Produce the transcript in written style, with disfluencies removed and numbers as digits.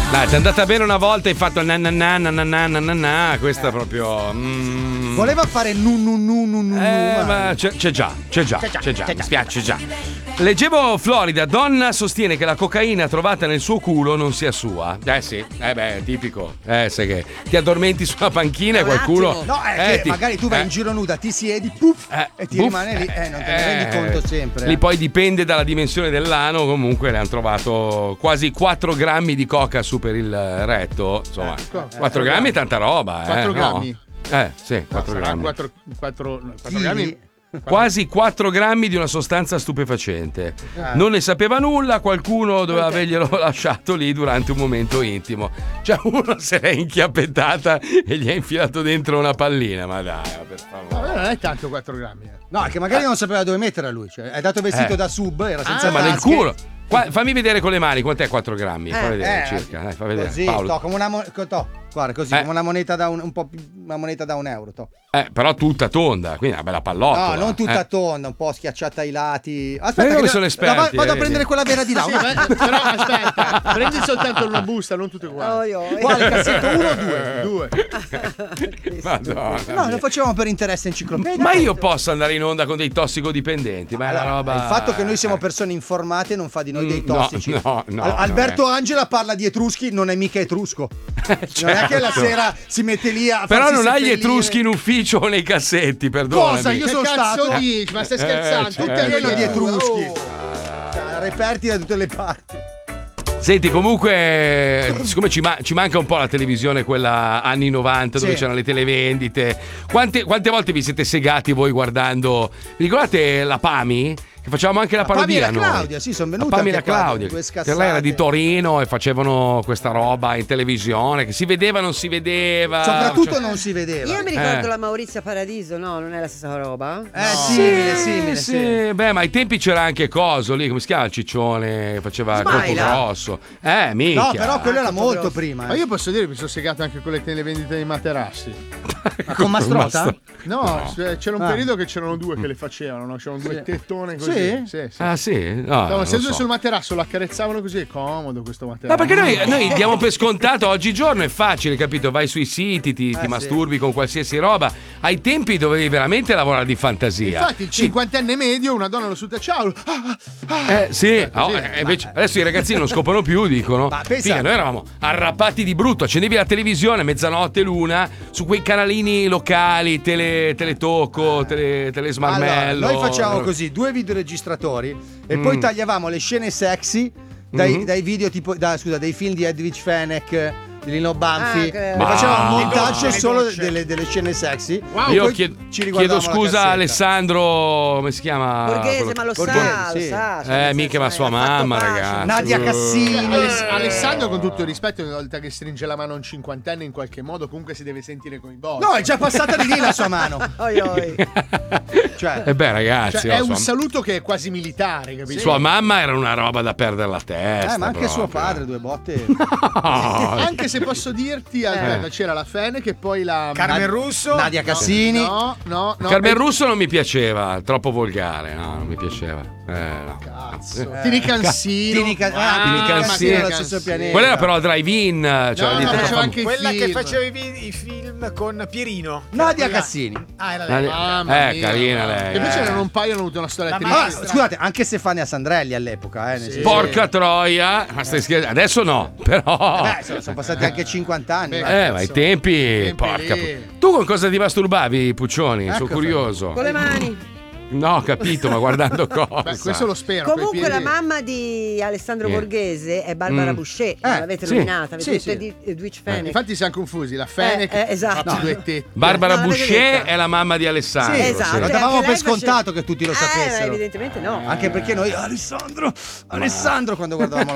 Dai, ti è andata bene una volta, hai fatto na questa proprio. Voleva fare nu. Ma c'è già. Mi spiace già. Leggevo Florida, donna sostiene che la cocaina trovata nel suo culo non sia sua. Sì, è tipico. Sai che ti addormenti sulla panchina e qualcuno. No, è che magari tu vai in giro nuda, ti siedi, e ti rimane lì. Non te ne rendi conto sempre. Lì poi dipende dalla dimensione dell'ano. Comunque ne hanno trovato quasi 4 grammi di coca su per il retto. Insomma, 4 grammi è tanta roba. 4 grammi? Sì, 4 grammi. 4 grammi. Quasi 4 grammi di una sostanza stupefacente. Non ne sapeva nulla, qualcuno doveva averglielo lasciato lì durante un momento intimo. Cioè uno se l'è inchiappettata e gli ha infilato dentro una pallina. Ma dai, per favore. No, non è tanto 4 grammi. No, che magari non sapeva dove metterla lui. Cioè, è dato vestito da sub, era senza ma nel culo. Fammi vedere con le mani quant'è 4 grammi. Fa vedere circa. Dai, fa vedere. Così, Paolo. come una guarda, così, come una moneta da una moneta da €1. Però tutta tonda, quindi una bella pallottola. No, non tutta tonda, un po' schiacciata ai lati. Aspetta, dove sono esperti? Vado a prendere quella vera di là. Sì, però aspetta, prendi soltanto una busta, non tutte uguali. Quale cassetto? 1 o 2? 2. Madonna. No, lo facevamo per interesse enciclopedico. Ma io posso andare in onda con dei tossicodipendenti, ma è una roba. Il fatto che noi siamo persone informate non fa di noi dei tossici. No, Alberto Angela parla di etruschi, non è mica etrusco. Non è che la sera si mette lì a però non hai gli seppellire. etruschi in ufficio o nei cassetti, perdonami. Cosa? Io sono stato. Dici? Ma stai scherzando? Tutto è pieno di etruschi. Reperti da tutte le parti. Senti, comunque, siccome ci manca un po' la televisione, quella anni 90, dove c'erano le televendite, quante volte vi siete segati voi guardando? Vi ricordate la Pami? Che facevamo anche la parodia. Pami e la Claudia, sì, sono venute. Pami e la anche qua, Claudia, due che scassate. lei era di Torino e facevano questa roba in televisione, che si vedeva, non si vedeva. Soprattutto non si vedeva. Io mi ricordo la Maurizia Paradiso, no? Non è la stessa roba? Simile. Sì. Beh, ma ai tempi c'era anche coso lì, come si chiama il ciccione, che faceva il corpo grosso. Minchia. No, però quello era molto prima. Ma io posso dire che mi sono segato anche con le televendite dei materassi. Ma con Mastrota? No, c'era un periodo che c'erano due che le facevano, no? C'erano due tettone così. Sì? Ah, sì? No, stavano seduti sul materasso, lo accarezzavano così, è comodo questo materasso. No, perché noi diamo per scontato, oggigiorno è facile, capito? Vai sui siti, ti masturbi con qualsiasi roba. Ai tempi dovevi veramente lavorare di fantasia. Infatti il cinquantenne medio, una donna lo suta, ciao. Invece adesso i ragazzini non scopano più, dicono. Ma pensa, noi eravamo arrappati di brutto, accendevi la televisione mezzanotte l'una su quei canalini locali, Teletocco, Telesmarmello. Allora, noi facciamo così, 2 videoregistratori e poi tagliavamo le scene sexy dai video tipo dai film di Edwige Fenech, di Lino Banfi. Facevamo un montaggio solo delle scene sexy. Wow. Io chiedo scusa a Alessandro, come si chiama? Borghese, ma lo sa. Mica ma sua mamma, ragazzi. Nadia Cassini. Alessandro, con tutto il rispetto, una volta che stringe la mano a un cinquantenne in qualche modo comunque si deve sentire coinvolto. No, è già passata di lì la sua mano. Cioè, ragazzi, è un saluto che è quasi militare, capito? Sua mamma era una roba da perdere la testa. Ma anche suo padre, 2 botte. Anche se posso dirti, c'era la Fene che poi la Carmen Russo, Nadia Cassini. No. Carmen Russo non mi piaceva, troppo volgare, no, non mi piaceva. No. Cazzo. Tini Cansino. Allo stesso pianeta. Quella era però drive-in, faceva anche quella che faceva i film con Pierino. Nadia Cassini. Carina lei. E invece erano un paio, hanno avuto una storia triste. Scusate, anche Stefania Sandrelli all'epoca, Porca troia, ma stai scherzando? Adesso no, però. Sono passati anche 50 anni. Ma ai tempi porca. Tu con cosa ti masturbavi, Puccioni? Sono curioso. Con le mani. No, ho capito, ma guardando cosa? Beh, questo lo spero. Comunque la mamma di Alessandro Borghese è Barbara Boucher, l'avete nominata, avete detto Edwige Fenech. Infatti siamo confusi, la Fenech esatto. Barbara Boucher è la mamma di Alessandro. Sì, esatto. Lo davamo per scontato che tutti lo sapessero. Evidentemente no. Anche perché noi Alessandro quando guardavamo